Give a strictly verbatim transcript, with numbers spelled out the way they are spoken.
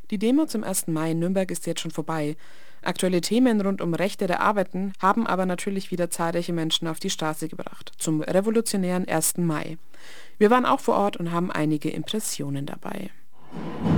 Die Demo zum ersten Mai in Nürnberg ist jetzt schon vorbei. Aktuelle Themen rund um Rechte der Arbeitenden haben aber natürlich wieder zahlreiche Menschen auf die Straße gebracht, zum revolutionären ersten Mai. Wir waren auch vor Ort und haben einige Impressionen dabei.